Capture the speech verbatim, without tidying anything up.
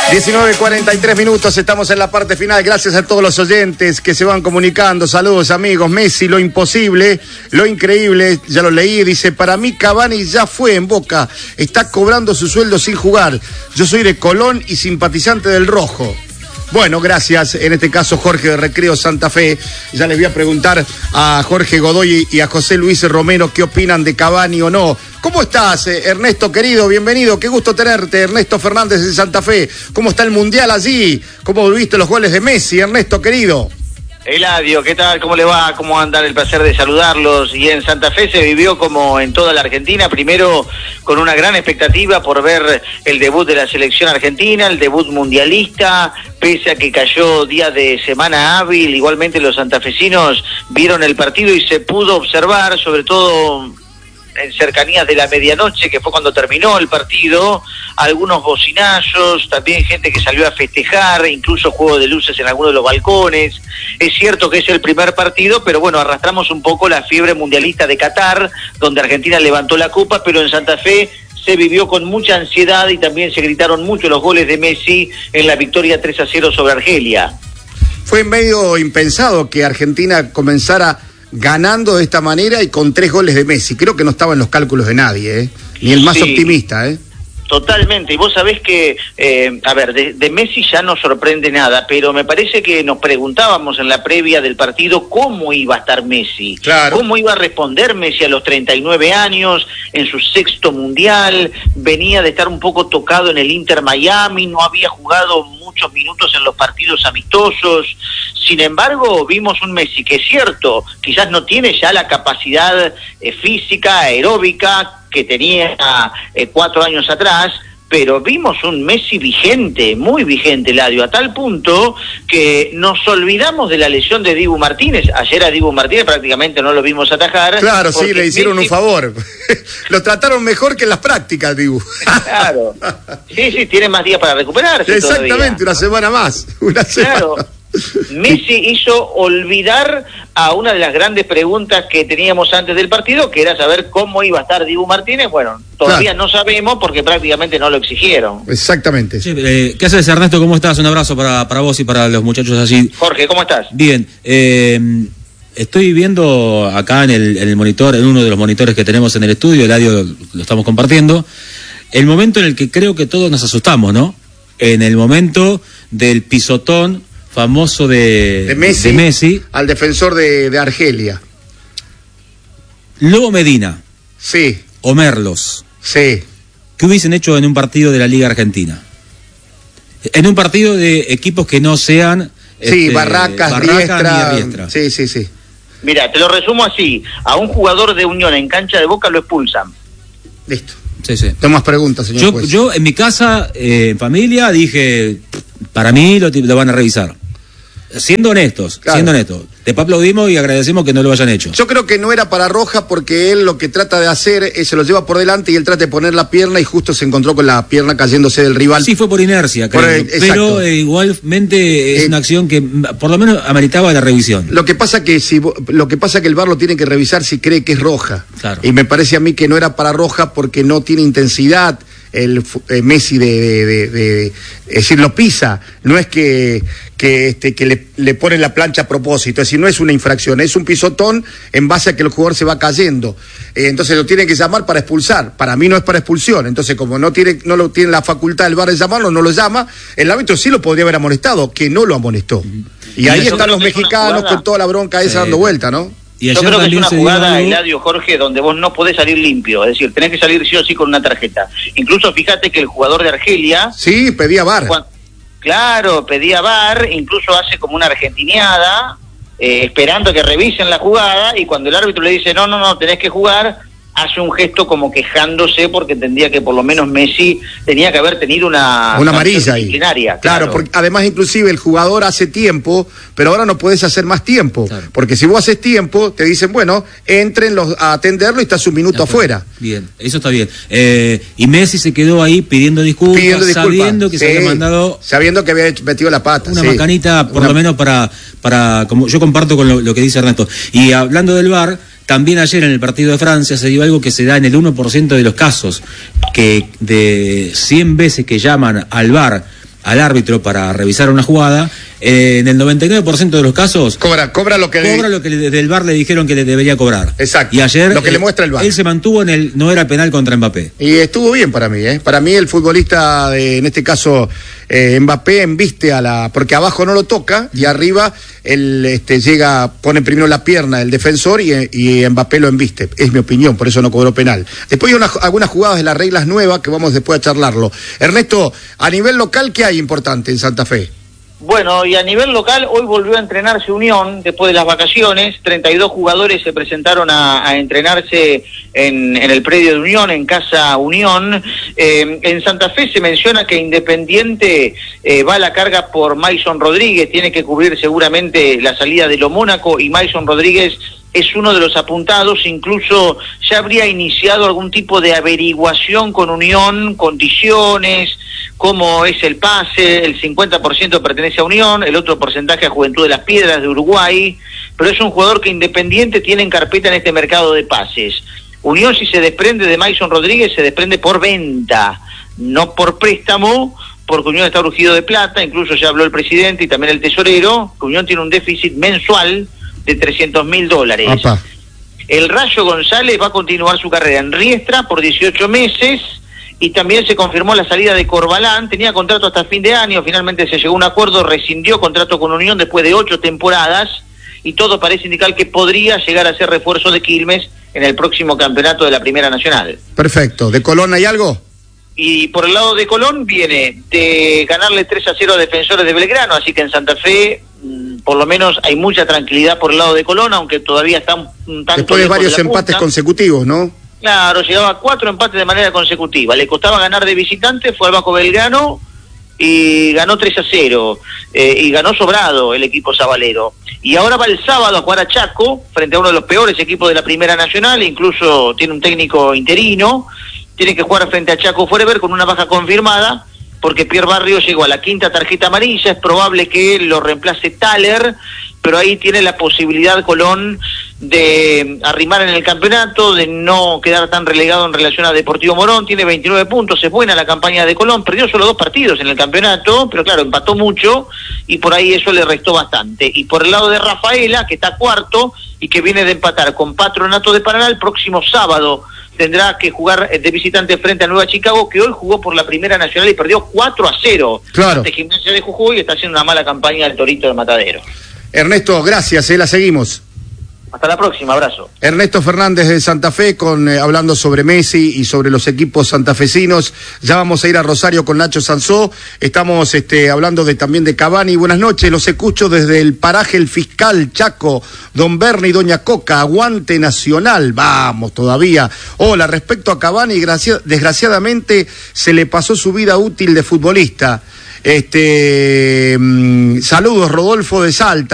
diecinueve cuarenta y tres minutos, estamos en la parte final. Gracias a todos los oyentes que se van comunicando. Saludos, amigos. Messi, lo imposible, lo increíble, ya lo leí. Dice, para mí Cavani ya fue en Boca, está cobrando su sueldo sin jugar. Yo soy de Colón y simpatizante del Rojo. Bueno, gracias. En este caso, Jorge de Recreo Santa Fe. Ya les voy a preguntar a Jorge Godoy y a José Luis Romero qué opinan de Cavani o no. ¿Cómo estás, Ernesto, querido? Bienvenido. Qué gusto tenerte, Ernesto Fernández de Santa Fe. ¿Cómo está el Mundial allí? ¿Cómo volviste los goles de Messi, Ernesto, querido? Eladio, ¿qué tal? ¿Cómo le va? ¿Cómo andan? El placer de saludarlos. Y en Santa Fe se vivió como en toda la Argentina, primero con una gran expectativa por ver el debut de la selección argentina, el debut mundialista, pese a que cayó día de semana hábil. Igualmente los santafesinos vieron el partido y se pudo observar, sobre todo en cercanías de la medianoche, que fue cuando terminó el partido, algunos bocinazos, también gente que salió a festejar, incluso juego de luces en algunos de los balcones. Es cierto que es el primer partido, pero bueno, arrastramos un poco la fiebre mundialista de Qatar, donde Argentina levantó la copa, pero en Santa Fe se vivió con mucha ansiedad y también se gritaron mucho los goles de Messi en la victoria tres a cero sobre Argelia. Fue medio impensado que Argentina comenzara ganando de esta manera y con tres goles de Messi. Creo que no estaba en los cálculos de nadie, ¿eh? Ni el más sí, optimista, ¿eh? Totalmente, y vos sabés que, eh, a ver, de, de Messi ya no sorprende nada, pero me parece que nos preguntábamos en la previa del partido cómo iba a estar Messi, claro. Cómo iba a responder Messi a los treinta y nueve años, en su sexto mundial, venía de estar un poco tocado en el Inter Miami, no había jugado muchos minutos en los partidos amistosos. Sin embargo, vimos un Messi que es cierto, quizás no tiene ya la capacidad eh, física, aeróbica que tenía eh, cuatro años atrás, pero vimos un Messi vigente, muy vigente, Eladio, a tal punto que nos olvidamos de la lesión de Dibu Martínez. Ayer a Dibu Martínez prácticamente no lo vimos atajar. Claro, sí, le hicieron Messi... un favor. Lo trataron mejor que en las prácticas, Dibu. Claro. Sí, sí, tiene más días para recuperarse. Exactamente, todavía. Una semana más. Una semana. Claro. Messi hizo olvidar a una de las grandes preguntas que teníamos antes del partido, que era saber cómo iba a estar Dibu Martínez. Bueno, todavía claro. no sabemos porque prácticamente no lo exigieron. Exactamente. Sí, eh, ¿qué haces, Ernesto? ¿Cómo estás? Un abrazo para, para vos y para los muchachos allí. Jorge, ¿cómo estás? Bien. Eh, estoy viendo acá en el, en el monitor, en uno de los monitores que tenemos en el estudio, el audio lo estamos compartiendo, el momento en el que creo que todos nos asustamos, ¿no? En el momento del pisotón famoso de, de, Messi, de Messi al defensor de, de Argelia. Lobo Medina. Sí. O Merlos. Sí. ¿Qué hubiesen hecho en un partido de la Liga Argentina? En un partido de equipos que no sean... Sí, este, Barracas, Barracas Riestra, ni Riestra. Sí, sí, sí. Mira, te lo resumo así. A un jugador de Unión en cancha de Boca lo expulsan. Listo. Sí, sí. Tengo más preguntas, señor yo, juez. Yo en mi casa, eh, en familia, dije, para mí lo, lo van a revisar. Siendo honestos, claro. siendo honestos. Después aplaudimos y agradecemos que no lo hayan hecho. Yo creo que no era para roja porque él lo que trata de hacer es se lo lleva por delante y él trata de poner la pierna y justo se encontró con la pierna cayéndose del rival. Sí, fue por inercia, creo. Por el, pero eh, igualmente es eh, una acción que por lo menos ameritaba la revisión. Lo que pasa que si lo que pasa que el V A R lo tiene que revisar si cree que es roja. Claro. Y me parece a mí que no era para roja porque no tiene intensidad. El eh, Messi de, de, de, de, es decir, lo pisa, no es que que este que le, le pone la plancha a propósito, es decir, no es una infracción, es un pisotón en base a que el jugador se va cayendo, eh, entonces lo tienen que llamar para expulsar. Para mí no es para expulsión, entonces como no tiene no lo tiene la facultad del V A R de llamarlo, no lo llama. El árbitro sí lo podría haber amonestado, que no lo amonestó. Y, y ahí están los mexicanos con toda la bronca esa sí. dando vuelta, ¿no? Y Yo creo que es una jugada, Eladio, Jorge, donde vos no podés salir limpio, es decir, tenés que salir sí o sí con una tarjeta. Incluso fíjate que el jugador de Argelia... Sí, pedía V A R. Cuando, claro, pedía V A R, incluso hace como una argentineada, eh, esperando que revisen la jugada, y cuando el árbitro le dice, no, no, no, tenés que jugar, hace un gesto como quejándose porque entendía que por lo menos Messi tenía que haber tenido una... Una amarilla ahí. Claro, claro, porque además inclusive el jugador hace tiempo, pero ahora no puedes hacer más tiempo. Claro. Porque si vos haces tiempo, te dicen, bueno, entren los, a atenderlo y está su minuto afuera. afuera. Bien, eso está bien. Eh, y Messi se quedó ahí pidiendo disculpas, pidiendo disculpas. sabiendo que sí, se había mandado... Sabiendo que había metido la pata. Una sí. macanita, por una... lo menos para... para como yo comparto con lo, lo que dice Ernesto. Y hablando del V A R... También ayer en el partido de Francia se dio algo que se da en el uno por ciento de los casos, que de cien veces que llaman al V A R al árbitro para revisar una jugada, eh, en el noventa y nueve por ciento de los casos cobra, cobra lo que cobra le... lo que desde el V A R le dijeron que le debería cobrar. Exacto. Y ayer lo que eh, le muestra el V A R. Él se mantuvo en el no era penal contra Mbappé. Y estuvo bien para mí, ¿eh? Para mí el futbolista, de, en este caso eh, Mbappé, embiste a la... porque abajo no lo toca y arriba él este, llega, pone primero la pierna el defensor y, y Mbappé lo embiste. Es mi opinión, por eso no cobró penal. Después hay una, algunas jugadas de las reglas nuevas que vamos después a charlarlo. Ernesto, a nivel local, ¿qué hay importante en Santa Fe? Bueno, y a nivel local, hoy volvió a entrenarse Unión después de las vacaciones. treinta y dos jugadores se presentaron a, a entrenarse en, en el predio de Unión, en Casa Unión. Eh, en Santa Fe se menciona que Independiente eh, va a la carga por Mason Rodríguez, tiene que cubrir seguramente la salida de Lo Mónaco, y Mason Rodríguez es uno de los apuntados. Incluso ya habría iniciado algún tipo de averiguación con Unión, condiciones, cómo es el pase. El cincuenta por ciento pertenece a Unión, el otro porcentaje a Juventud de las Piedras de Uruguay, pero es un jugador que Independiente tiene en carpeta en este mercado de pases. Unión, si se desprende de Mason Rodríguez, se desprende por venta, no por préstamo, porque Unión está urgido de plata. Incluso ya habló el presidente y también el tesorero, que Unión tiene un déficit mensual de trescientos mil dólares. Apa. El Rayo González va a continuar su carrera en Riestra por dieciocho meses, y también se confirmó la salida de Corbalán. Tenía contrato hasta fin de año, finalmente se llegó a un acuerdo, rescindió contrato con Unión después de ocho temporadas, y todo parece indicar que podría llegar a ser refuerzo de Quilmes en el próximo campeonato de la Primera Nacional. Perfecto. ¿De Colón hay algo? Y por el lado de Colón viene de ganarle tres a cero a Defensores de Belgrano, así que en Santa Fe por lo menos hay mucha tranquilidad por el lado de Colón, aunque todavía está un, un tanto... Después de varios de empates punta. consecutivos, ¿no? Claro, llegaba a cuatro empates de manera consecutiva. Le costaba ganar de visitante, fue al Bajo Belgrano y ganó tres a cero. Eh, y ganó sobrado el equipo sabalero. Y ahora va el sábado a jugar a Chaco, frente a uno de los peores equipos de la Primera Nacional, incluso tiene un técnico interino. Tiene que jugar frente a Chaco Forever con una baja confirmada, porque Pierre Barrio llegó a la quinta tarjeta amarilla. Es probable que lo reemplace Thaler, pero ahí tiene la posibilidad Colón de arrimar en el campeonato, de no quedar tan relegado en relación a Deportivo Morón. Tiene veintinueve puntos, es buena la campaña de Colón, perdió solo dos partidos en el campeonato, pero claro, empató mucho y por ahí eso le restó bastante. Y por el lado de Rafaela, que está cuarto y que viene de empatar con Patronato de Paraná, el próximo sábado tendrá que jugar de visitante frente a Nueva Chicago, que hoy jugó por la Primera Nacional y perdió cuatro a cero. Claro. Ante Gimnasia de Jujuy, está haciendo una mala campaña el Torito de Matadero. Ernesto, gracias, eh, la seguimos. Hasta la próxima, abrazo. Ernesto Fernández de Santa Fe, con eh, hablando sobre Messi y sobre los equipos santafesinos. Ya vamos a ir a Rosario con Nacho Sansó. Estamos este, hablando de, también de Cavani. Buenas noches, los escucho desde el paraje El Fiscal, Chaco, Don Berni y Doña Coca. Aguante Nacional, vamos todavía. Hola, respecto a Cavani, gracia, desgraciadamente se le pasó su vida útil de futbolista. Este, mmm, saludos, Rodolfo de Salta.